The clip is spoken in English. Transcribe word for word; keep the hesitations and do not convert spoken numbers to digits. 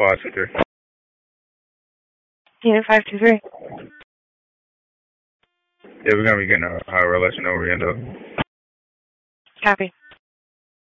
five two three. Unit five two three. Yeah, we're gonna be getting a higher. I'll let you know where we end up. Copy.